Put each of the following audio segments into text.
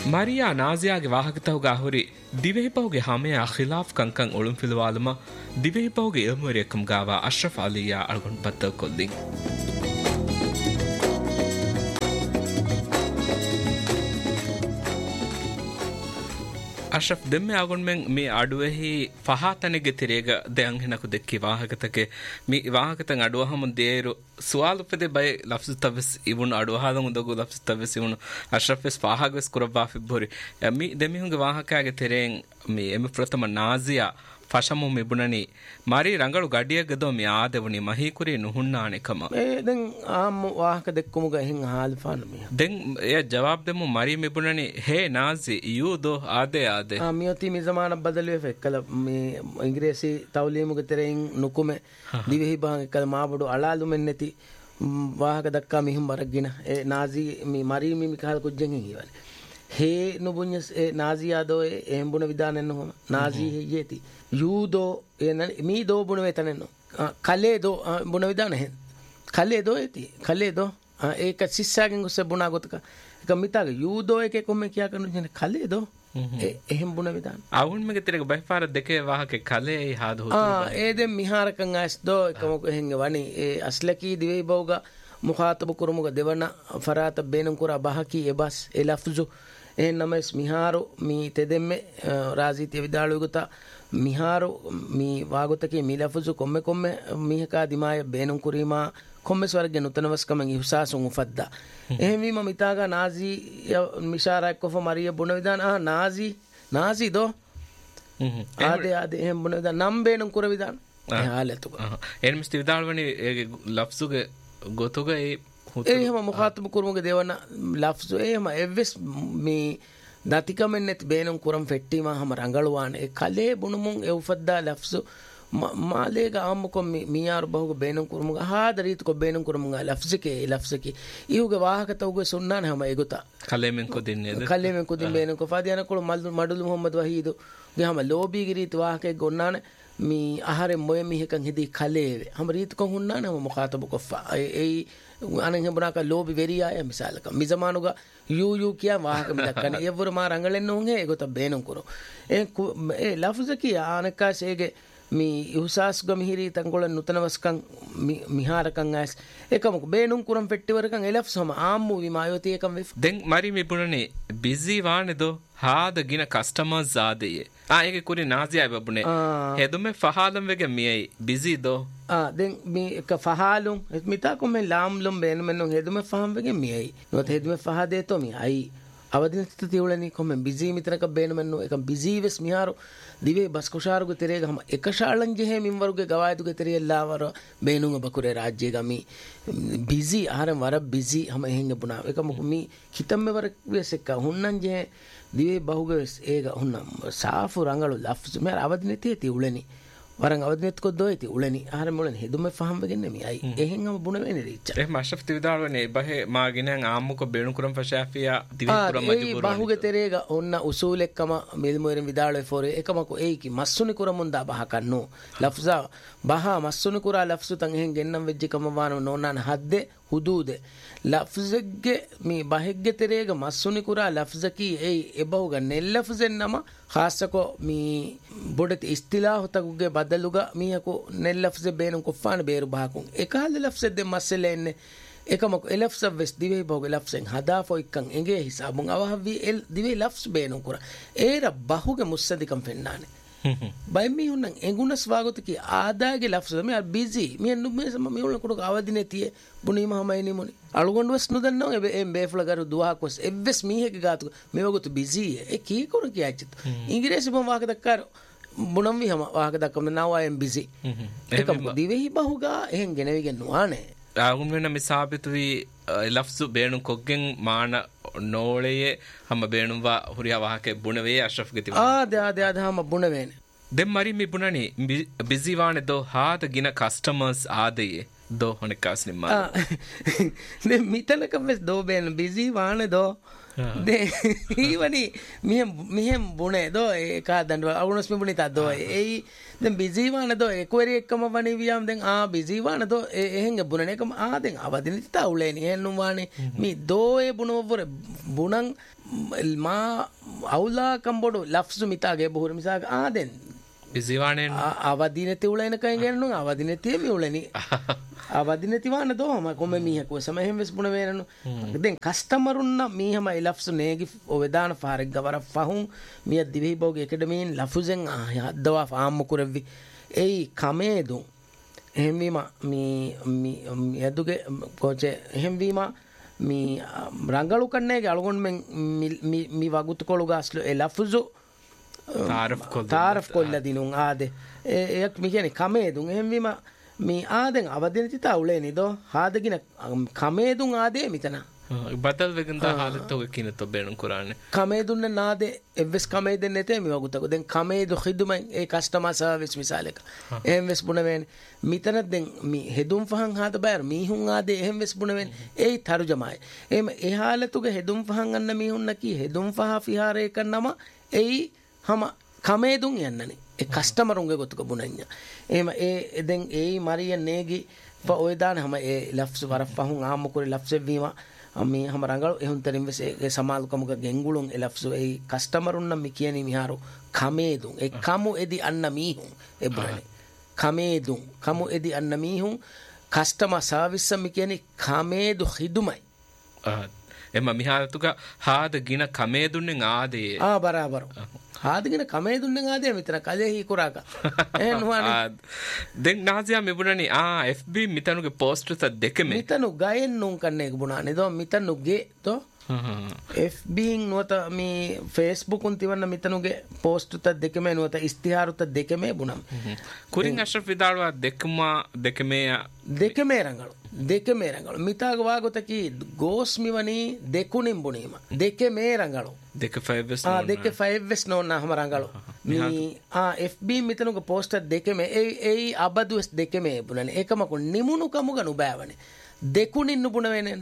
Maria ನಾಜಿಯಾಗೆ ವಾಹಕತವುಗ ಹುರಿ ದಿವೆಹಿಪವುಗೆ ಹಮೆಯ ಖಿಲಾಫ್ ಕಂಕಂ ಉಳುಂ ಫಿಲುವಾಲುಮ ದಿವೆಹಿಪವುಗೆ ಇಲ್ಮುರಿಯಕಂ ಗಾವ ಅಶ್ರಫ್ ಅಲಿಯಾ ಅಳ್ಗೊಂಡ್ ಬತ್ತ ಕೊಲ್ಲಿ Ashraf ದೆಮ್ಮೆ ಆಗೊಂಡ್ಮೆಂಗ್ me ಅಡುವೆಹಿ ಫಹಾತನೆಗೆ ತಿರೇಗ ದೆಯಂ ಹಿನಕು ದೆಕ್ಕಿ ವಾಹಕತಕ್ಕೆ me ವಾಹಕತಂಗ್ ಅಡುವಹಮುನ್ there ಸುವಾಲುಪದೆ by ಲಫ್ಜು ತವೆಸ್ ಇವುನು ಅಡುವಹಾದಂ ಉದಗು ಲಫ್ಜು ತವೆಸ್ ಇವುನು Ashraf ವೆಸ್ ಫಾಹಾಗ್ವೆಸ್ ಕುರಬ್ಬಾ ಫಿಬ್ಬೊರಿ me ದೆಮಿಹುಂಗೆ ವಾಹಕಾಗೆ ತೆರೆಂಗ್ me ಎಮಿ ಪ್ರಥಮ ನಾಜಿಯಾ ಫಶಮು ಮಿಬುಣನಿ ಮಾರಿ ರಂಗಳು ಗಡಿಯಗದೋ ಮಿ ಆದೆವನಿ ಮಹೀಕುರಿ ನುಹುಣ್ಣಾನೆ ಕಮ ದೆನ್ ಆಮ್ ವಾಹಕ ದೆಕ್ಕುಮುಗ ಹೆಂ ಹಾಲ್ಫಾನ ಮಿ ದೆನ್ ಯ ಜವಾಬ್ ದೆಮು ಮರಿ ಮಿಬುಣನಿ ಹೇ ನಾಜಿ ಯು ದೋ ಆದೆ ಮಿಯತಿ ಮಿ ಜಮಾನ ಬದಲುವೆ ಫೆಕ್ಕಲ ಮಿ ಇಂಗ್ರೇಸಿ ತೌಲೀಮುಗ ತೆರೆಂ ನುಕುಮೆ ದಿವೆಹಿ ಬಾಂಗ್ ಎಕ್ಕಲ ಮಾಬಡು ಅಳಾಲು ಮೆನ್ನೆತಿ ವಾಹಕ ದಕ್ಕಾ ಮಿಹುಂ ಬರಗಿನ ಎ ನಾಜಿ ಮಿ ಮರಿ ಮಿ ಕಾಲ ಕುಜ್ಜೆಂ ಹಿವನೆ ಹೇ ನುಬುඤ್ಞಸ್ ಎ ನಾಜಿಯಾದೋ ಎಹೆಂಬುಣ ವಿಧಾನೆನ್ನು ನಾಜಿ ಹೆಯ್ಯೇತಿ ಯೂದೋ ಏನ ಮೀ ದೋ ಬುಣವೆ ತನೆನ್ನು ಕಲೇದೋ ಬುಣ ವಿಧಾನ ಹೆ ಕಲೇದೋ ಏತಿ ಕಲೇದೋ ಏಕ ಸಿಸ್ಸಾಗೆಂ ಗುಸ್ಸೆ ಬುಣ ಗೊತಕ ಏಕ ಮಿತಾಗ ಯೂದೋ ಏಕೆ ಕೊಮ್ಮೆ ಕಿಯಾ ಕನು ಜನೆ ಕಲೇದೋ එහෙම් බුණ විදාන අවුන් මෙක තිරක බයිපාර දෙකේ වාහකේ කලේ හාද හොතු ඒ දෙ මිහාරකන් ඇස්දෝ එකමක එහෙංග වනි ඒ අස්ලකී දිවේ බෝග මුඛාතබ කුරුමුග දෙවන ෆරාත බේනම් කුරා බහකී එබස් ඒ ලෆ්සු එහෙන්නමස් මිහාරු මී තෙදෙම්මේ රාජීතිය විදාලුගත මිහාරු මී වාගතකේ මී ලෆ්සු කොම්මෙ කොම්මෙ මිහකා දිමාය බේනම් කුරීමා කොම්මෙස් වර්ගෙ නුතනවස්කමෙන් ඉහසාසුන් උෆද්දා එහෙම වීම මිතාගා නාසී මිෂාරයක් කොෆ මරිය බුණ විදාන නාසී දෝ ආදේ එහෙම බුණ විදාන නම් බේනම් කුර විදාන ಹಾಲೆತು ಎನ್ಮಿಸ್ ತಿವಿದಾಳ್ವನಿ ಲಫ್ಸುಗೆ ಗೊತ್ತುಗೆ එහෙම ಮುಖಾತಬ ಕುರುಮುಗೆ ದೇವನ ಲಫ್ಸು එහෙම ಎವ್ವೆಸ್ ಮೀ ದತಿಕಮೆನ್ ನೆತ್ ಬೇನಂ ಕುರಂ ಫೆಟ್ಟಿಮಾ ಹಮ ರಂಗಳುವಾನೆ ಕಲೆ ಬುಣುಮುಂ ಎವ್ಫದ್ದಾ ಲಫ್ಸು ಮಾಲೇಗ ಆಮ್ಮುಕೊ ಮಿಯಾರು ಬಹುಗ ಬೇನಂ ಕುರುಮುಗ ಹಾದ ರೀತಿಕೊ ಬೇನಂ ಕುರುಮುಗ ಲಫ್ಸಕಿ ಇವುಗೆ ವಾಹಕತವುಗೆ ಸುನ್ನಾನೆ ಹಮ ಎಗುತ ಕಲೆಮೆನ್ ಕುದಿನ್ ಬೇನಂ ಕೊ ಫಾದಿಯಾನಕೊಳು ಮಡುಲು ಮೊಹಮ್ಮದ್ ವಹೀದು ಗೆ ಹಮ ಲೋಬಿಗಿ ರೀತಿ ವಾಹಕೆ ಗೊನ್ನಾನೆ ಮೀ ಆಹಾರೆ ಮೊಯ ಮಿಹಕಂ ಹಿದಿ ಕಲೇವೆ ಹಮ ರೀತಿಕೊ ಹುನ್ನಾನೆ ಹಮ ಮುಖಾತಬ ಕೊಫಾ ಏಯ್ අනං හඹුනාක ලෝබි වෙරියාය මිසාලක මිසමානුග යූ කියා වාහක මිදක්කන එවර මා රංගලෙන්න උන්ගේ ඒගොත බේනම් කරෝ ඒ ලෆ්ස් කියා ආනකා සේගේ මි ඉහුසාස් ගමිහිරි තංගොල නුතනවස්කම් මිහාරකම් ඇස් එකමක බේනුම් කුරම් පෙට්ටිවරකම් එලෆ්ස් හම ආම්මු විමායෝති එකම් වෙ දෙන් මරි මිබුණනේ බිසි වානෙදෝ ಹಾದ ಗಿನ ಕಸ್ಟಮರ್ಸ್ ಆದೆಯೇ ಏಕೆ ಕುರಿ ನಾಜಿಯಾ ಬಬ್ಬುನೆ ಹೆದುಮೆ ಫಹಾಲಂ ವೆಗೆ ಮಿಯೈ ಬಿಜಿ ದೋ ದೆನ್ ಮಿ ಕ ಫಹಾಲುಂ ಮಿತಾ ಕೊಮೆ ಲಾಮ್ಲುಂ ಬೇನ ಮೆನ್ನು ಹೆದುಮೆ ಫಹಂ ವೆಗೆ ಮಿಯೈ ನೋತ ಹೆದುಮೆ ಫಹಾದೆ ತೋ ಮಿ ಐ ಅವದಿನತ ತಿವಳನಿ ಕೊಮೆ ಬಿಜಿ ಮಿತನಕ ಬೇನ ಮೆನ್ನು ಏಕ ಬಿಜಿ ವೆಸ್ ಮಿಹಾರು ದಿವೆ ಬಸ್ ಕುಶಾರುಗೆ ತೆರೆಗ ಹಮ ಏಕಶಾಳಂ ಜೆಹೆ ಮಿಂವರುಗೆ ಗವಾಯದುಗೆ ತೆರೆಯಲ್ಲಾವರ ಬೇನುಂಗ ಬಕುರೆ ರಾಜ್ಯಗ ಮಿ ಬಿಜಿ ಆರಂ ವರ ಬಿಜಿ ಹಮ ಹೆಂಗೆ ಬುನಾ ಏಕ ಮಿ ಕಿತಮ್ಮೆ ವರ ವೆಸೆಕ್ಕ ಹುನ್ನಂ ಜೆಹೆ ದಿವೆ ಬಹುಗೆ ಏಗ ಹುನ್ನ ಸಾಫು ರಂಗಳು ಲಫ್ಸ್ ಮೇರ ಅವದಿನತೆ ತಿ ಉಳನಿ ವರಂಗ ಅವದಿನತ್ ಕೊದ್ದೋ ಐತಿ ಉಳನಿ ಆರ ಮುಳನಿ ಹೆದುಮೆ ಫಹಂ ವೆಗೆನ್ನೆ ಮಿ ಐ ಎಹೆಂಗ ಬುಣ ವೆನೆ ರಿಚ ಎ ಮಾಶಫ್ ತಿವಿದಾಳನೆ ಬಹೆ ಮಾಗಿನಂ ಆಮ್ಮುಕ ಬೇಣು ಕುರಂ ಫಶಾಫಿಯಾ ದಿವೆ ಕುರಂ ಮಜಬೂರ ಬಹುಗೆ ತೆರೆಗ ಒನ್ನ ಉಸೂಲೆಕ್ಕಮ ಮಿಲ್ಮೋರೆನ್ ವಿದಾಳೆ ಫೋರೆ ಏಕಮಕು ಏಕಿ ಮಸ್ಸುನಿ ಕುರಮುಂದಾ ಬಹ ಕನ್ನು ಲಫ್ಜಾ ಬಹ ಮಸ್ಸುನಿ ಕುರಾ ಲಫ್ಸು ತಂ ಹೆಂಗೆ ಎನ್ನಂ ವೆಜ್ಜಿ ಕಮವಾನ ನೋನಾನ ಹದ್ದೆ ಹುದೂದೆ ಲಫ್ಜಗ್ಗೆ ಮಿ ಬಹೆಗ್ಗೆ ತೆರೆಗ ಮಸ್ಸುನಿ ಕುರಾ ಲಫ್ಜಕಿ ಏಯ್ ಎಬಹುಗ ನೆಲ್ಲಫ್ಜೆನ್ ನಮ ಖಾಸಕೋ ಮಿ ಬೊಡತಿ ಇಸ್ತಿಲಾಹ್ ತಗುಗೆ ಬದಲುಗ ಮೀಹಕು ನೆಲ್ಲಫ್ಜೆ ಬೇನು ಕೊಫಾನ ಬೇರು ಬಹಕು ಏಕಾಲ ಲಫ್ಜೆದ್ದೆ ಮಸ್ಸೆಲೆನ್ನೆ ಏಕಮಕು ಎಲಫ್ಸ ವೆಸ್ ದಿವೆ ಬಹುಗೆ ಲಫ್ಸೆನ್ ಹದಾಫೋ ಇಕ್ಕಂ ಎಂಗೆ ಹಿಸಾಬುಂ ಅವಹವಿ L ದಿವೆ ಲಫ್ಸ್ ಬೇನು ಕುರ ಏರ ಬಹುಗೆ ಮುಸ್ಸದಿಕಂ ಫೆನ್ನಾನೆ by me ಹುನ್ನ ಎಂಗುನ ಸ್ವಾಗತಕಿ ಆದಾಗೆ ಲಫ್ಸ್ me or busy ಮಿ ಅನ್ನು ಮಿ ಸಮ ಮಿ ಉಳ್ಳ ಕೊಡಕ ಅವದಿನೆ ತಿಯೆ ಬುನಿ ಮಹಮೈನಿ ಮುನಿ ಅಳಗೊಂಡು ವಸ್ ನುದನ್ನೋ ಎಂ ಬೇಫ್ಲಗರು ದುವಾ ಕೊಸ್ ಎವ್ವೆಸ್ ಮಿ ಹೆಗೆ ಗಾತು ಮಿ ವಗುತು busy A key ಕೊರ Ki ಆಚಿತ್ ಇಂಗ್ರೇಸಿ ಬಂ ವಾಕ ದಕ್ಕಾರ ಬುಣಂ V ಹಮ ವಾಕ ದಕ್ಕಮ ನಾವು ಐ ಎಂ ಬಿಜಿ ಏಕಂ ದಿವೆಹಿ ಬಹುಗಾ එහෙන් ගෙනවිගෙ නුවානේ ආගුම් වෙන මේ සාබිතුවි ලෆ්සු බේණු කොග්ගෙන් මාන නෝලයේ හම බේණුවා හුරියා වාහකේ බුණවේ අශ්රෆ් ගෙති ආද හම බුණවේනේ දෙම් මරි මි බුණනි බිසි වානේ දෝ හාද ගින කස්ටමර්ස් ආදයේ දෝ හොනිකාස් නිම්මා නේ මිතනක වෙස් දෝ බේන බිසි වානේ දෝ de ivani mihem bune do eka dandu agunos me bunita do ei den busy wana do ekweri ekkama wani viam den busy wana do ehenge bunane ekam den avadini ta uleni hennum wani mi do e bunowore bunan ma aula kambodu lafzu mitage bohur misaga den busy wane avadineti ulena kayennu avadineti mi uleni avadineti wana do ma komme mihako samahem wes buna veranu den customerunna mihama ilafsu negi ovedana farek gawara fahun miya divi boge academy lafuzen haddawa faam kurevvi ei kamedu ehemwima mi eduge coach ehemwima mi rangalu kannege algon men mi wagutu kolu gaslu e lafuzu taaruf kolla dinun ade ek mi kene kamedun ehemwima mi ආදෙන් අවදිනති තවුලේනි දෝ හාදගින කමේදුන් ආදේ මිතන බදල් වෙගන්ද හාදත ඔය කින තො බේණු කුරානේ කමේදුන්න නාදේ එවස් කමේදෙන් නැතේ මි වගුතක දැන් කමේදු ඛිදුමෙන් ඒ customer service මිසාලක එහෙම වෙස් බුණ වෙන මිතන දැන් මි හෙදුම් ෆහන් හාද buyer මිහුන් ආදේ එහෙම වෙස් බුණ වෙන ඒ තරුජමයි එහෙම ඒ හාලතුගේ හෙදුම් ෆහන් අන්න මිහුන් නකි හෙදුම් ෆහ ෆිහාරේ කන්නම එයි හම කමේදුන් යන්නනේ e customer unge gotuka bunanya ema den mariya negi fa oydana hama e lafz warafahun aam kore lafz wima ami hama rangalu ehun terim wes e samalu kamuga gengulun e lafz e customer unna mi kiyani miharu kamedun e kamu edi anna mihun e burane kamedun kamu edi anna mihun customer service mi kiyani kamedu khidumai ema miharatuga haada gina kamedunnen aade barabar ಹಾದಗಿನ ಕಮೇದುನ್ನೆ ಆದೆ ಮಿತ್ರ ಕಲೆ ಹಿ ಕುರಾಕ ಏನ್ವಾನಿ then Nazia ಮೆಬುನನಿ FB ಮಿತನುಗೆ post ತ ದೆಕೆಮೆ ಮಿತನು ಗಾಯನ್ ನುಂ ಕನ್ನೆ ಗುಣಾನೆ ದೋ ಮಿತನುಗೆ ತೋ FB ನೋತ ಮಿ Facebook ಉನ್ ತಿವನ್ನ ಮಿತನುಗೆ post ತ ದೆಕೆಮೆ ನೋತ ಇಸ್ತಿಹಾರು ತ ದೆಕೆಮೆ ಬುನಂ ಕುರಿಂಗ್ ಅಶ್ರಫ್ ವಿದಾಳ್ವಾ ದೆಕೆಮೆ ರಂಗಳು ಮಿತಾಗ ವಾಗುತಕಿ ಗೋಸ್ಮಿವನಿ ದೆಕುನಿಂ ಬುನೀಮ ದೆಕೆಮೆ ರಂಗಳು දෙක 5 වෙස් නෝන්න හම ರಂಗಳು මි FB මිතනුක පෝස්ටර් දෙකෙම ඒ අබදු වෙස් දෙකෙම බුණනේ ඒකමකො නිමුණු කමුග නුබෑවනේ දෙකුණින් නුබුණ වෙනෙන්න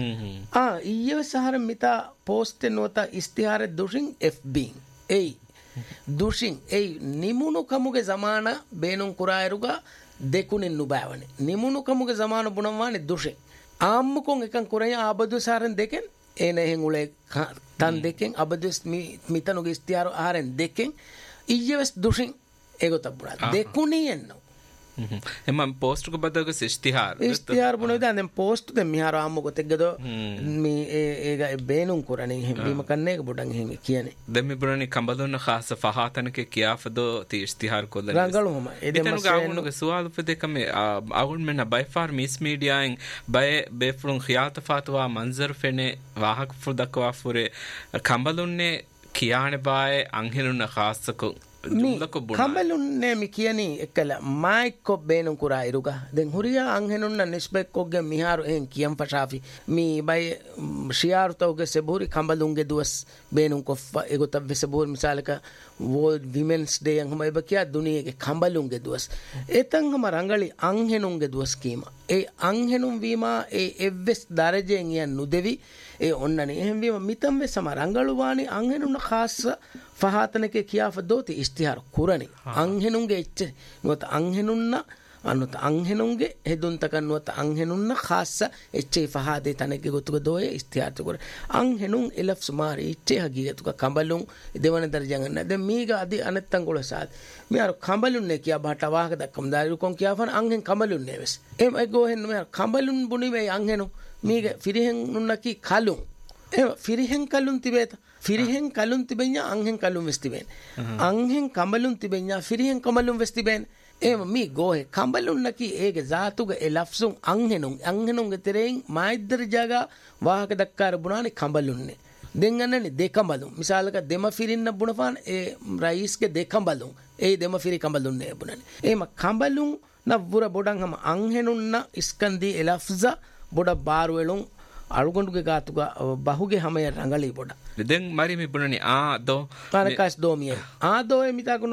ඊයේ සහර මිතා පෝස්ට් නෝත ඉස්තිහාර දුෂින් FB ඒ දුෂින් ඒ නිමුණු කමුගේ සමාන බේනුන් කුරායරුග දෙකුණින් නුබෑවනේ නිමුණු කමුගේ සමාන බුණවානේ දුෂින් ආම්මුකොන් එකන් කුරය අබදු සහරන් දෙකෙන් ඒනෙහෙන් උලේ තන් දෙකෙන් අබදස් මිතනුගේ ඉස්තිහාර ආරෙන් දෙකෙන් ඊයවස් දුෂින් ඒගොත පුරා දෙකුණියෙන්නෝ එම පෝස්ට් ක බදක ඉස්තිහාර බුනෝ දැන් පෝස්ට් දෙ මිහාර ආම්මු ගොතෙක්ගද මේ ඒග බේනුන් කරණේ එහෙම බීම කන්නේ එක බොඩන් එහෙම කියන්නේ දැන් මේ බුරණි කම්බදොන්න ખાસ ෆහාතනක කියාෆදෝ ති ඉස්තිහාර කොල්ල රංගලුම එදෙම ගාවුනුගේ සුවාල් උපදේක මේ අගුන් මෙන්න බයි ෆාර් මිස් මීඩියාෙන් බයි බේෆුන් ඛියාත ෆාතවා මන්සර් ෆෙනේ වාහක ෆුදක්වා ෆුරේ කම්බලුන්නේ කියානේ බයි අංහෙනුන ખાસක කම්බලුන්නේ මි කියනි එකල මයික්කො බේනුන් කුරා ඉරුගා දැන් හුරියා අංහෙනුන්න නිස්බෙක්කොගේ මිහාරු එහෙන් කියම් ෆෂාෆි මි බයි ශියාරුතෝගේ සෙබුරි කම්බලුන්ගේ දුවස් බේනුන් කොෆ එගොත වෙසබුරි මිසාලක වෝල්ඩ් විමන්ස් ඩේ යන් හම එබකියා දුනියගේ කම්බලුන්ගේ දුවස් එතන් හම රංගලි අංහෙනුන්ගේ දුවස් කීම ඒ අංහෙනුන් වීමා ඒ එව්වෙස් දරජෙන් යන් නුදෙවි ඒ ඔන්නනේ එහෙන් වීම මිතම් වෙ සම රංගලු වානි අංහෙනුන්න ખાસ ಫಹಾತನಕ್ಕೆ ಕಿಯಾಫ ದೋತಿ ಇಸ್ತಿಹಾರ ಕುರನಿ ಅಂಹೆನುಂಗೆ ಎಚ್ಚೆ ನುವತ ಅಂಹೆನುನ್ನ ಅನ್ನುತ ಅಂಹೆನುಂಗೆ ಹೆದುಂತಕ ನುವತ ಅಂಹೆನುನ್ನ ಖಾಸ ಎಚ್ಚೆ ಫಹಾದೆ ತನಗೆ ಗೊತ್ತುಗ ದೋಯೆ ಇಸ್ತಿಹಾರ ತುಗರ ಅಂಹೆನುಂ ಇಲಫ್ ಸುಮಾರಿ ಎಚ್ಚೆ ಹಗಿಯತುಗ ಕಂಬಲುಂ ದೇವನ ದರ್ಜಂಗನ ದೆ ಮೀಗ ಅದಿ ಅನತ್ತಂಗೊಳ ಸಾದ್ මියාර කම්බලුන්නේ කියා බට වාහක දක්කම් දාරු කොන් කියාෆන අංහෙන් කම්බලුන්නේ වෙස් එම් එගෝහෙන් මියාර කම්බලුන් බුනිවේ අංහෙනු මීග ෆිරිහෙන් නුන්නකි කලුන් එ ෆිරිහෙන් කලුන් තිබේත ෆිරිහෙන් කලුන් තිබෙඤ්ඤා අංහෙන් කලුන් වෙස් තිබෙන අංහෙන් කම්බලුන් තිබෙඤ්ඤා ෆිරිහෙන් කම්බලුන් වෙස් තිබෙන එම මී ගෝහෙ කම්බලුන් නකි ඒගේ ජාතුගේ ඒ ලෆ්සුන් අංහෙනුන්ගේ තෙරෙන් මායිද්දර ජගා වාහක දක්කාර බුණානි කම්බලුන්නේ දෙංගන්නනේ දෙකම්බලුන් මිසාලක දෙම ෆිරින්න බුණපාන ඒ රයිස්ගේ දෙකම්බලුන් ඒ දෙම ෆිරි කම්බලුන්නේ බුණානි එම කම්බලුන් නවුර බොඩන් හම අංහෙනුන්න ඉස්කන්දි ඒ ලෆ්සා බොඩ ಬಾರುವೆಳುಂ ಅಳುಗೊಂಡುಗೆ ಗಾತುಗ ಬಹುಗೆ ಹಮೆಯ ರಂಗಳಿ ಬೊಡ ದೆನ್ ಮರಿ ಮಿ ಬುನನಿ ಆ ದೋ ಕಾರಕಾಸ್ ದೋ ಮಿಯ ಆ ದೋ ಎ ಮಿತಾ ಕುನು ಬೇನೆ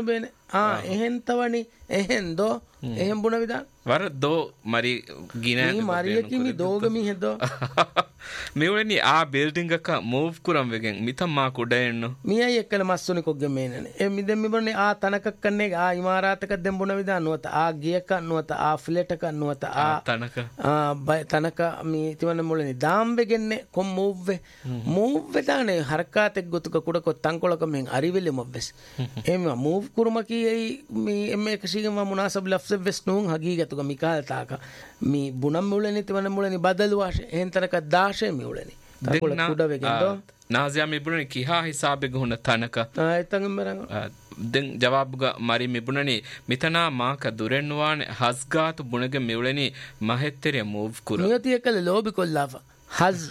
එහෙන් තවනි එහෙන් දෝ එහෙන් බුණ විදාන වර දෝ මරි ගින මේ මරියකිනි දෝගමි හෙදෝ මෙවලනි ආ බිල්ඩින්ග් එක ಮೂವ್ ಕುರಂ ವೆಗೆಂ ಮಿತಮ್ಮ ಕುಡೆಯನ್ನು මියයි එක්කල මස්සුනි කොග්ගෙ මේනනේ එ මිදෙම් මිබරනේ ආ තනකක් කන්නේ ආ ඉමාරාතක දෙම් බුණ විදාන නුවත ආ ගියක නුවත ආ ෆ්ලැට් එක නුවත ආ තනක තනක මේ තිවන මුලනේ දාම් වෙගෙන්නේ කොම් ಮೂವ್ වෙදානේ හරකාතෙක් ගොතුක කුඩකො තංකොලක මෙන් අරිවෙලෙ මොබ්බස් එම ಮೂವ್ ಕುරුම කීයි මේ එම එකසිගම මුනාසබ් ලෆ්ස් වෙස් නුන් හගීගතුක මිකාල් තාක මේ බුණම් මුලනේ තිවන මුලනේ බදල් වාෂ එහෙන් තනක දාෂේ මියුලනේ තංකොල කුඩ වෙගෙන්දෝ ನಾಜಿಯಾ ಮಿಬುಣನಿ ಕಿಹಾ ಹಿಸಾಬೆಗೆ ಹುನ ತನಕ ಆಯ್ತಂಗಮರಂ ದೆನ್ ಜವಾಬ್ಗ ಮರಿ ಮಿಬುಣನಿ ಮಿತನಾ ಮಾಕ ದುರೆನ್ವಾನೆ ಹಸ್ಗಾತು ಬುಣಗೆ ಮಿವಳನಿ ಮಹೆತ್ತೆರಿಯ ಮೂವ್ ಕುರು ನಿಯತಿ ಎಕಲ ಲೋಬಿ ಕೊಲ್ಲಾಫ ಹಜ್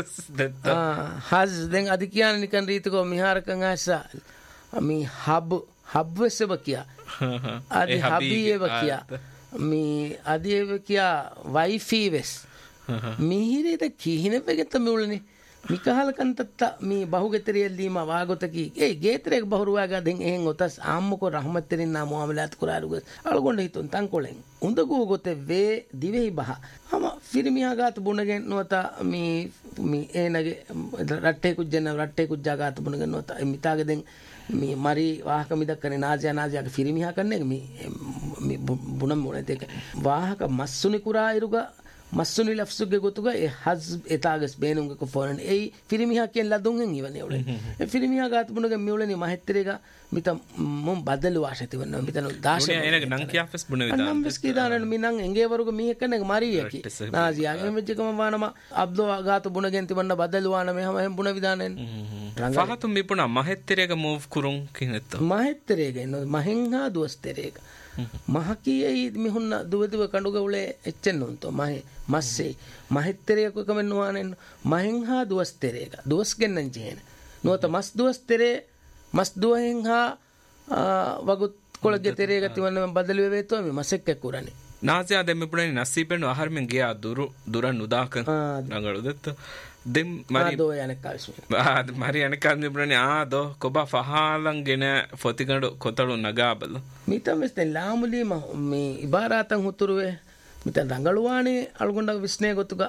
ಹಜ್ ದೆನ್ ಅದಿಕಿಯಾನ ನಿಕನ್ ರೀತಿಗೋ ಮಿಹಾರಕಂ ಆಸ ಮಿ ಹಬ್ ವೆಸಬಕಿಯಾ ಅದಿ ಹಬಿಯೆಬಕಿಯಾ ಮಿ ಅದಿಯೆಬಕಿಯಾ ವೈಫಿ ವೆಸ್ මිහිරේද කිහිනෙවෙගෙත මිවුලනේ මිකහලකන්තත්ත මේ බහුගෙතරියල්දීම වාගොතකි ඒ ගේතරෙක් බහුරුවාගා දෙන් එහෙන් ඔතස් ආම්මකෝ රහමත්තරින් නා මුආමලාත් කුරාරුග අලගොන්න හිතුන් තංකොලෙන් උඳගෝ ගොතේ වේ දිවෙහි බහ අම ෆිරිමියාගාත බුණගෙන් නොත මේ ඒනගේ රට්ටේ කුජ්ජාගාත බුණගෙන් නොත මිතාගේ දෙන් මේ මරි වාහක මිදක්කනේ නාජයාගේ ෆිරිමියා කන්නේ මේ බුණ මොනේ දෙක වාහක මස්සුනි කුරායිරුගා මස්සුනි ලෆ්සුගේ ගොතුග ඒ හස් එතාගස් බේනුංගක ෆෝරන් ඒ ෆිරිමිහා කියෙන් ලදුන්ගෙන් ඉවනේ උලේ ඒ ෆිරිමිහා ගාත බුණගේ මියුලනේ මහෙත්තරේග මිත මොම් බදලු වාෂති වන්න මිතන දාෂ එනක නං කියාෆස් බුණ විදා නම් බස්කී දානන මිනං එංගේ වරුග මීහකනක මරියකි නාසියාගේ මෙජ්ජකම වානම අබ්දෝ ගාත බුණගෙන් තිබන්න බදලු වාන මෙහම එහෙම් බුණ විදානෙන් ෆහතුම් මිපුණ මහෙත්තරේග ಮೂವ್ ಕುರುಂ කිනෙත්ත මහෙත්තරේග එන්න මහෙන්හා දුවස්තරේග මහකීයි මිහුන්න දුවදුව කඩුගවුලේ එච්චෙන් උන්තෝ මහේ මස්සේ මහෙත්තරේක කමෙන් නුවානෙන් මහෙන්හා දුවස්තරේක දුවස් ගෙන්නන් ජේන නොත මස් දුවස්තරේ මස් දුවෙන්හා වගුත් කොළගේ තෙරේක තිවන්න බදලුවේ වේතෝ මේ මසෙක්ක කුරනේ ನಾಜಿಯಾ ದೆಮ್ಮೆ ಪುಣನಿ ನಸೀಬೆನ್ನು ಆಹಾರಮೆನ್ ಗಿಯಾ ದುರನ್ ನುದಾಕನ್ ನಂಗಳು ದೆತ್ತ ದೆಮ್ ಮರಿ ದೋ ಯನಕಾಲ್ಸು ಮರಿ ಯನಕಾಲ್ ನಿಬ್ರನಿ ದೋ ಕೊಬಾ ಫಹಾಲಂ ಗೆನೆ ಫೊತಿಗಂಡು ಕೊತಳು ನಗಾಬಲ್ ಮಿತಂ ವೆಸ್ತೆ ಲಾಮುಲಿ ಮಿ ಇಬಾರಾತಂ ಹುತುರುವೆ ಮಿತಂ ರಂಗಳುವಾಣಿ ಅಳ್ಗೊಂಡ ವಿಸ್ನೆ ಗೊತ್ತುಗ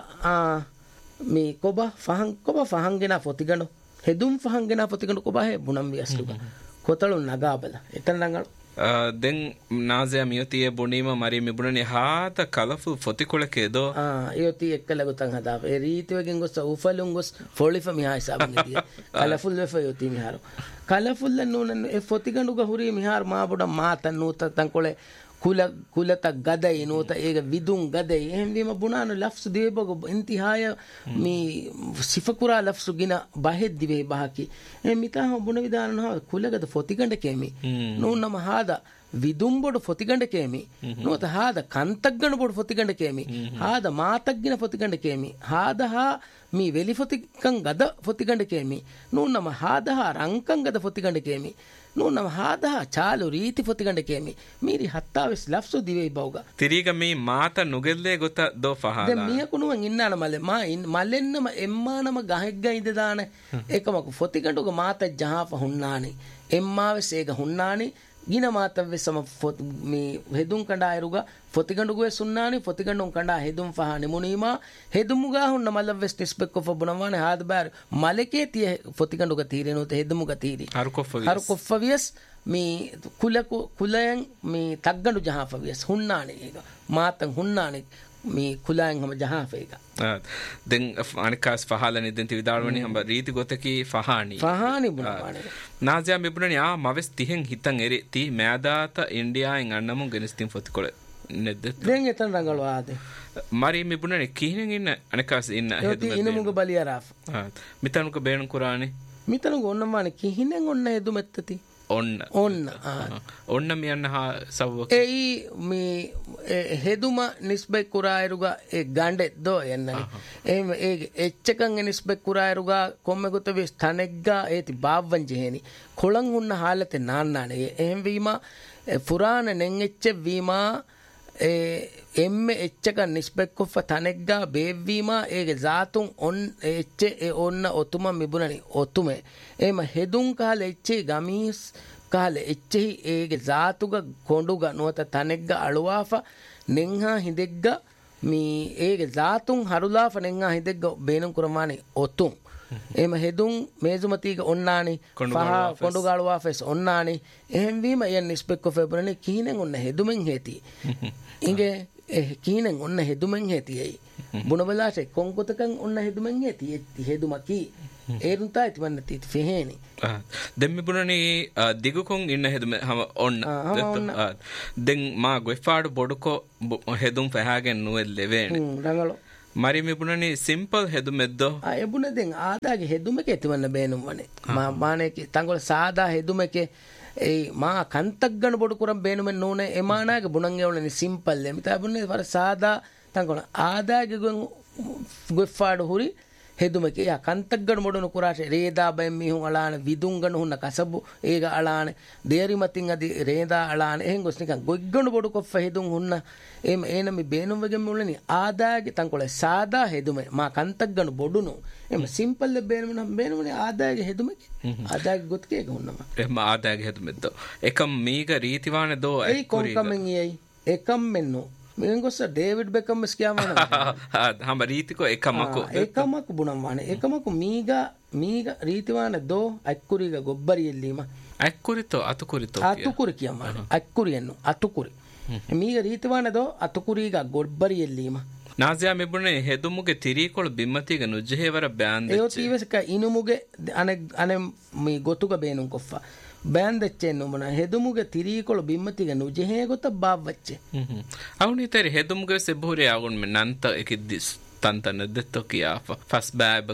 ಮಿ ಕೊಬಾ ಫಹಂ ಗೆನ ಫೊತಿಗಂಡು ಹೆದುಂ ಫಹಂ ಗೆನ ಫೊತಿಗಂಡು ಕೊಬಾ ಹೆ ಬುಣಂ ವಿಯಸ್ಲುಗ ಕೊತಳು ನಗಾಬಲ ಎತನ ರಂಗಳು ದೆನ್ ನಾಜಿಯಾ ಮಿಯತಿಯ ಬುಣೀಮ ಮರಿ ಮಿಬುಣನಿ ಹಾತ ಕಲಫುಲ್ ಫೊತಿಕೊಳಕೇದೋ ಯೋತಿ ಎಕ್ಕಲ ಗೊತ್ತಂಗ ಹದಾ ಎ ರೀತಿವಗೆನ್ ಗೊಸ್ಸ ಉಫಲುಂ ಗೊಸ್ ಫೋಳಿಫ ಮಿಹಾಯ ಸಾಬಂಗಿದಿಯ ಕಲಫುಲ್ ವೆಫ ಯೋತಿ ಮಿಹಾರು ಕಲಫುಲ್ ನೂನನ್ ಎ ಫೊತಿಗಂಡುಗ ಹುರಿ ಮಿಹಾರ್ ಮಾಬುಡ ಮಾತನ್ ನೂತ ತಂಕೊಳೆ ಕುಲತ ಗದೈ ನೂತ ಏಗ ವಿದುಂ ಗದೈ එහෙම වීම බුණාන ලෆ්ස් දේබග ඉන්තිහාය මේ සිෆකුරා ලෆ්ස් ගින බහෙද් දිවේ බහකි එ මිතා බුණ විදානන කුලගද ෆොතිගඬ කේමි නෝනම හාද විදුම් බොඩ ෆොතිගඬ කේමි නෝත හාද කන්තග්ගණ බොඩ ෆොතිගඬ කේමි හාද මාතග්ගින ෆොතිගඬ කේමි හාද හා මේ වෙලි ෆොතිකං ගද ෆොතිගඬ කේමි නෝනම හාද හා රංකං ගද ಫೊತಿಗಂಡ ಕೇಮಿ ನೂನಮ ಹಾದಹ ಚಾಲು ರೀತಿ ಫೊತಿಗಂಡ ಕೇಮಿ ಮೀರಿ ಹತ್ತಾವೆಸ್ ಲಫ್ಸು ದಿವೆ ಬೌಗ ತಿರೀಗ ಮೀ ಮಾತ ನುಗೆಲ್ಲೆ ಗೊತ್ತ ದೋ ಫಹಾಲ ದೆ ಮಿಯಕುನುವ ಇನ್ನಾನ ಮಲೆ ಮಾ ಮಲೆನ್ನಮ ಎಮ್ಮಾನಮ ಗಹೆಗ್ಗ ಇದ್ದದಾನೆ ಏಕಮಕು ಫೊತಿಗಂಡುಗ ಮಾತ ಜಹಾಫ ಹುಣ್ಣಾನಿ ಎಮ್ಮಾವೆಸ್ ಏಗ ಹುಣ್ಣಾನಿ ಗಿನ ಮಾತವ್ವೆ ಸಮ ಮೀ ಹೆದುಂ ಕಂಡ ಆಯರುಗ ಫೊತಿಗಂಡುಗುವೆ ಸುಣ್ಣಾನಿ ಫೊತಿಗಂಡುಂ ಕಂಡ ಹೆದುಂ ಫಹಾನಿ ಮುನೀಮಾ ಹೆದುಮುಗಾ ಹುಣ್ಣ ಮಲ್ಲವ್ವೆಸ್ ನಿಸ್ಬೆಕ್ಕೊಫ ಬುಣವಾನೆ ಹಾದ ಬ್ಯಾರು ಮಲೆಕೆ ತಿಯ ಫೊತಿಗಂಡುಗ ತೀರೇನೋತ ಹೆದುಮುಗ ತೀರಿ ಹರುಕೊಫವಿಯಸ್ ಮೀ ಕುಲಯಂ ಮೀ ತಗ್ಗಂಡು ಜಹಾಫವಿಯಸ್ ಹುಣ್ಣಾನಿ ಈಗ ಮಾತಂ ಹುಣ್ಣಾನಿ ಮೀ ಕುಲಾಯಂ ಹಮ ಜಹಾಫೇಗ ದೆನ್ ಅನಿಕಾಸ್ ಫಹಾಲನಿ ದೆಂತಿ ವಿದಾಳವನಿ ಹಂಬ ರೀತಿ ಗೊತಕಿ ಫಹಾನಿ ಬುಣವಾನೆ ನಾಜಿಯಾ ಮಿಬುಣನಿ ಮವೆಸ್ ತಿಹೆಂ ಹಿತಂ ಎರಿ ತಿ ಮ್ಯಾದಾತ ಇಂಡಿಯಾ ಇನ್ ಅಣ್ಣಮು ಗೆನಿಸ್ತಿಂ ಫೊತಿಕೊಳೆ ನೆದ್ದೆ ದೆನ್ ಎತನ್ ರಂಗಳು ಆದೆ ಮರಿ ಮಿಬುಣನಿ ಕಿಹಿನೆಂ ಇನ್ನ ಅನಿಕಾಸ್ ಇನ್ನ ಹೆದು ಇನುಮುಗ ಬಲಿಯರಾಫ್ ಮಿತನುಕ ಬೇಣು ಕುರಾನಿ මිතනක ඔන්නමානේ කිහිනෙන් ඔන්න හෙදු මෙත්තති ඔන්න මියන්න හා සව්වක එයි මේ හෙදුම නිස්බෙක් කුරායරුගා ඒ ගණ්ඩෙත් දෝ එන්නනේ එහෙම ඒ එච්චකන් නිස්බෙක් කුරායරුගා කොම්මෙකුත වෙස් තනෙග්ගා ඒති බාව්වන් ජෙහෙනි කොළන් හුන්න හාලතේ නාන්නානේ එහෙම වීම පුරාණ නෙන් එච්ච වීම එම්මෙ එච්චක නිස්බෙක් කොෆ තනෙග්ගා බේව්වීම ඒගේ ජාතුන් ඔන් එච්ච ඒ ඔන්න ඔතුම මිබුණනි ඔතුමේ එම හෙදුන් කාල එච්චේ ගමීස් ಕಾಲೆ ಎಚ್ಚೆಹಿ ಏಗೆ ಜಾತುಗ ಕೊಂಡುಗ ನುವತ ತನೆಗ್ಗ ಅಳುವಾಫ ನೆಂಹ ಹಿಂದೆಗ್ಗ ಮೀ ಏಗೆ ಜಾತುಂ ಹರುಲಾಫ ನೆಂಹ ಹಿಂದೆಗ್ಗ ಬೇನುಂ ಕುರಮಾನಿ ಒತ್ತುಂ එම හෙදුම් මේසුමතික ඔන්නානි පහ කොඩුගාළුවාෆෙස් ඔන්නානි එහෙම වීම යන් නිස්පෙක්කො ෆෙබරනි කීනෙන් ඔන්න හෙදුමෙන් හේති ඉගේ කීනෙන් ඔන්න හෙදුමෙන් හේතියි බුණබලාට කොංකොතකන් ඔන්න හෙදුමෙන් හේති හෙදුමකි ඒරුන්තා ඉතිවන්න තීති ෆෙහෙනි දෙම්මි බුණනි දිගුකොන් ඉන්න හෙදුම හම ඔන්න දෙන් මා ගොයිෆාඩු බොඩුකො හෙදුම් ෆෙහාගෙන් නුවෙල් ලෙවෙනි රංගලෝ మరి మిపునని సింపుల్ హెదుమెద్దో ఎబునదెం ఆదాగే హెదుమెకే ఎతివన్న బేనుం వనే మా మానేకి తంగొల సాదా హెదుమెకే ఏ మా కంతగ్గన బొడుకురం బేనుమెన్ నూనె ఎమానాగే బుణంగే ఉలని సింపుల్ ఎమితా బున్నే వర సాదా తంగొల ఆదాగే గొఫాడు హురి හෙදුමකේ යා කන්තග්ගන මොඩන කුරාට රේදා බෙන් මිහුන් අලාන විදුංගන හුන්න කසබු ඒක අලාන දේරි මතින් අදි රේදා අලාන එහෙන් ගොස් නිකන් ගොග්ගන බොඩු කොෆ හෙදුන් හුන්න එම එනමි බේනුම් වගේ මුල්ලනි ආදාගේ තංකොල සාදා හෙදුම මා කන්තග්ගන බොඩුනු එම සිම්පල් බේනුම් නම් බේනුනේ ආදාගේ හෙදුමකේ ආදාගේ ගොත්කේ හුන්නම එම ආදාගේ හෙදුමෙද්දෝ එකම් මීග රීතිවාන දෝ ඒ කොන්කමෙන් යයි එකම් මෙන්නෝ මෙන්ගොස්ස ඩේවිඩ් බෙකම් ස්කියාවන හම රීතිකෝ එකමක් බුණම් වන එකමක මීග රීතිවාන දෝ අක්කුරිග ගොබ්බරියෙල්ලීම අක්කුරිතෝ අතුකුරිතෝ අතුකුරි කියම අක්කුරියෙන්නු අතුකුරි මීග රීතිවාන දෝ අතුකුරීග ගොබ්බරියෙල්ලීම නාසියා මෙබුනේ හෙදුමුගේ තිරීකොළ බිම්මතිග නුජ්ජේවර බෑන්දෙච්ච ඒෝ තීවසක ඉනුමුගේ අනෙ මේ ගොතුග බේනුම් කොෆ්ෆා බෑන්දච්චෙන් උමන හෙදුමුගේ තිරීකොළ බිම්මතිග නුජහේ ගොත බාවච්චේ අවුනිතර හෙදුමුගේ සෙබුරේ ආගුන් මෙ නන්ත එකිද්දිස් තන්තන දෙත්තෝ කියා ෆස් බෑබ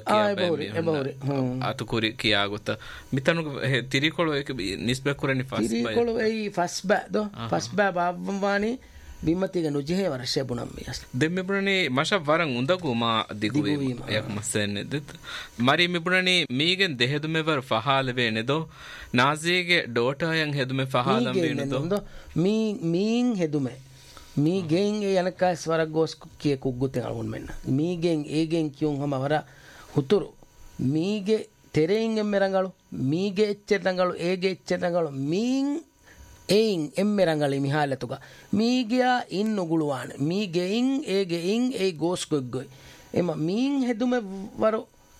කියා අතුකුරි කියා ගොත මිතනු තිරීකොළ එක නිස්බෙකුරනි ෆස් බෑ තිරීකොළ ඒ ෆස් බෑ දෝ ෆස් බෑ බාවවානි බිම්මතිග නුජහේ වර්ෂය බුණම් මියස් දෙම්මෙබුණනේ මෂ වරන් උඳගු මා දිගුවීම යක් මස්සෙන්නේ දෙත් මරි මෙබුණනේ මීගෙන් දෙහෙදුමෙවර ෆහාලවේ නෙදෝ නාසීගේ ඩෝටායන් හෙදුමෙ ෆහාලම් වෙනදෝ මීන් හෙදුමෙ මීගෙන් ඒ යනකස් වරක් ගෝස් කිය කුග්ගුතෙන් අලුන් මෙන්න මීගෙන් ඒගෙන් කියුන් හම වර හුතුරු මීගේ තෙරෙන් එම්මෙරංගලු මීගේ එච්චෙරංගලු ඒගේ එච්චෙරංගලු මීන් එයින් එම්මෙරංගලි මිහාලතුග මීගයා ඉන්න උගුළුවාන මීගෙයින් ඒගෙයින් ඒ ගෝස් කොග්ගොයි එම මීන් හෙදුමෙ වර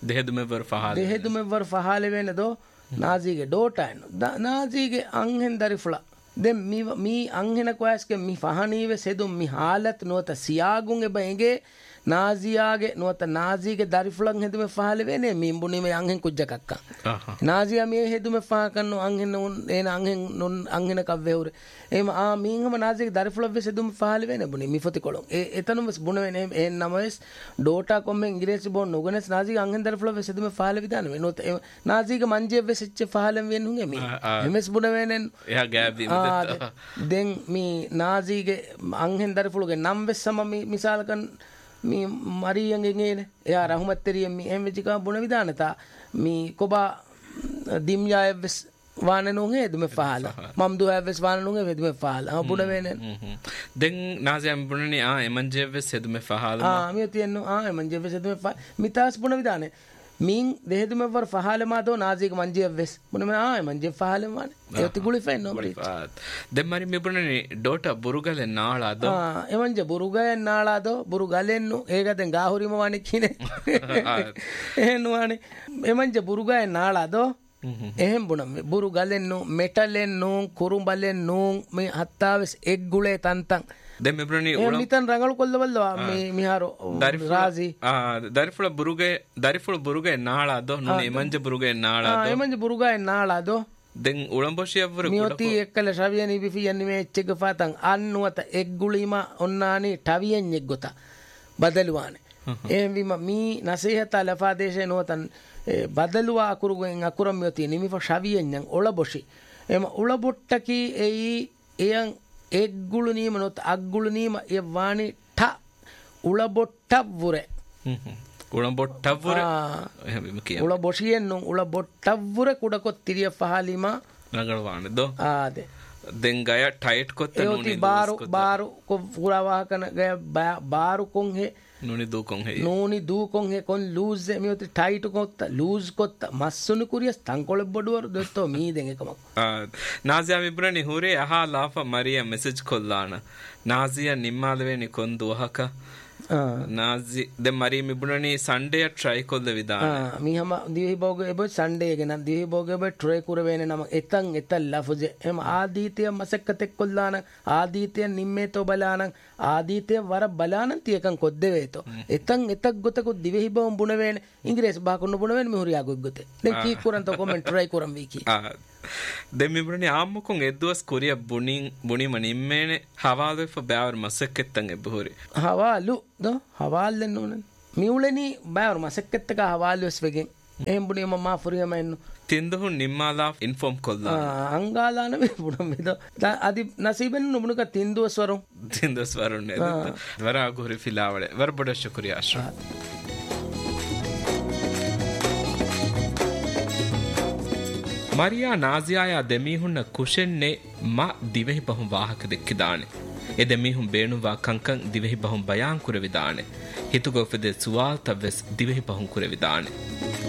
දෙහෙදුමෙවර ෆහාලෙ වෙනදෝ නාසීගේ ඩෝටායන නාසීගේ අංහෙන් දරිෆුලා දැන් මී අංහෙන කොයස්ගේ මි ෆහනීවේ සෙදුම් මි හාලත් නොත සියාගුන් එබ එගේ නාසියාගේ නොත නාසීගේ දරිෆුලන් හෙදුමෙ ෆහාලෙ වෙනේ මීඹුනීමේ අංහෙන් කුජ්ජකක්කා නාසියා මේ හෙදුමෙ ෆහ කන්නු අංහෙන් එන අංහෙන් අංහෙන කව්වෙවුර එම මීන්හම නාසීගේ දරිෆුලන් වෙ සෙදුම් ෆහාලෙ වෙනේ බුනි මිෆති කොලොන් එතනම බුන වෙනේ එන් නමස් ඩෝටා කොම්මෙන් ඉංග්‍රීසි බොන් නුගනස් නාසීගේ අංහෙන් දරිෆුලන් වෙ සෙදුම් ෆහාලෙ විදාන වෙ නොත නාසීගේ මංජේ වෙ සෙච්ච ෆහාලෙන් වෙන් හුන් එමි එමස් බුන වෙනෙන් එයා ගෑබ්බි දැන් මේ නාසීගේ අංහෙන් දරිෆුලගේ නම් වෙස්සම මිසාලකන් මේ මරියන්ගෙන් එන එයා රහමත්තරියෙන් මේ එහෙම විචිකා බුණ විදානතා මේ කොබා දිම්යායවස් වානනුන් හේදුමෙ ෆහාලා මම් දුවවස් වානනුන් හේදුමෙ ෆහාලා බුණ වෙනෙන් දැන් නාසියම් බුණනේ එමන්ජෙවස් හේදුමෙ ෆහාලා මේ තියන්නු එමන්ජෙවස් හේදුමෙ මිතාස් බුණ විදානේ මීන් දෙහෙදුමෙ වර ෆහාලමා දෝ නාසීක මංජෙවස් බුණ මේ එමන්ජෙ ෆහාලමානේ ඒති ගුලි ෆෙන් නෝබරි දැන් මරි මේ බුණනේ ඩෝටා බුරුගලෙන් නාලාදෝ එමන්ජ බුරුගලෙන් නාලාදෝ බුරුගලෙන්නු ඒකෙන් ගාහුරිම වණි කිනේ එහෙනුවානේ එමන්ජ බුරුගලෙන් නාලාදෝ එහෙම් බුණ බුරුගලෙන්නු මෙටලෙන්නු කුරුඹලෙන්නු මේ හත්තාවස් එක් ගුලේ තන්තන් දැන් මෙබුණනේ මිතන් රංගල කොල්ලවල්ලා මේ මිහාරෝ රාසි දරිෆුල බුරුගේ නාලාදෝ නුනේ එමන්ජ බුරුගේ නාලාදෝ එමන්ජ බුරුගේ නාලාදෝ දැන් උලම්බොෂියවර මියොති එක්කල ශවියනි බිෆියන් මේ එච්චෙග ෆාතන් අන්නුවත එක් ගුලීම ඔන්නානි ටවියෙන් එක් ගොත බදලුවානේ එහෙම විම මී නසීහත ලෆාදේශේ නොතන් බදලුවා අකුරුගෙන් අකුරම් මියොති නිමිෆ ශවියෙන් ඔලබොෂි එම උලබොට්ටකි එයන් එක් ගුළු නීම නොත අග්ගුළු නීම ඒ වාණි ඨ උලබොට්ටවුර උලබොට්ටවුර එහෙම කියන උලබොෂියෙන් නුන් උලබොට්ටවුර කුඩකොත් තිරිය ෆහලිමා රංගලවානේ දෝ ආදේ දැන් ගය ටයිට් කොත් නුනේ බාරු කො පුරාවාහකන ගය බාරු කොන් හේ nuni dukon he nuni dukon he kon lose me oti tight kotta lose kotta massunu kuriyas tankole boduwar detto mi den ekama nazia mibrani hure aha lafa maria message kollana nazia nimmalweni kon duhaka nazi de mari mibrani sunday try kolle vidana mihama dihi boge ebo sunday gen dihi boge ebo try kurwene nam etan lafuje em aaditiya masakkatek kollana aaditiya nimme to balana aaditiya war balana tiyakan kodde veto etan etak gotaku dihi bom bunawene ingres ba konno bunawene mi huriya goggote den ki kuran to comment try kuran wiki demibrani ammukon edduwas kuriya buni manimmene havalu for bawer masakketan ebhuri havalu do havalle nonen miuleni bawer masakkettaka havalu svegen em buni mamma furiyama ennu tinduhu nimmala inform kolla angala me bunam medo adi nasiben nubunuka tinduwas warum ne dwara gori filawale war boda shukriya ashra Maria Naziaya demihunna kushenne ma divehi bahum wahaka dekkidane e demihun beenuwa kankan divehi bahum bayan kurevidane hitugo fede suwal tavves divehi bahum kurevidane